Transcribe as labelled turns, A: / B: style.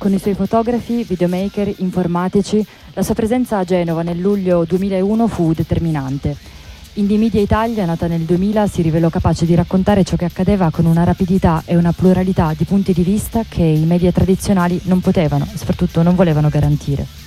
A: Con i suoi fotografi, videomaker, informatici, la sua presenza a Genova nel luglio 2001 fu determinante. Indie Media Italia, nata nel 2000, si rivelò capace di raccontare ciò che accadeva con una rapidità e una pluralità di punti di vista che i media tradizionali non potevano e soprattutto non volevano garantire.